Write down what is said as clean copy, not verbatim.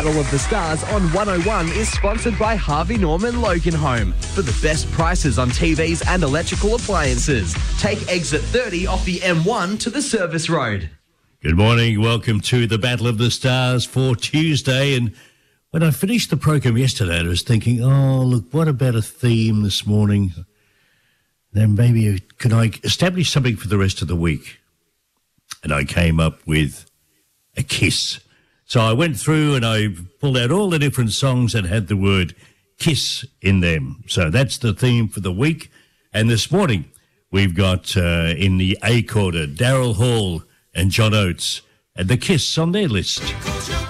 Battle of the Stars on 101 is sponsored by Harvey Norman Loganholme. For the best prices on TVs and electrical appliances, take exit 30 off the M1 to the service road. Good morning. Welcome to the Battle of the Stars for Tuesday. And when I finished the program yesterday, I was thinking, oh, look, what about a theme this morning? Then maybe can I establish something for the rest of the week? And I came up with a kiss. So I went through and I pulled out all the different songs that had the word kiss in them. So that's the theme for the week. And this morning we've got in the A quarter, Daryl Hall and John Oates and the Kiss on their list.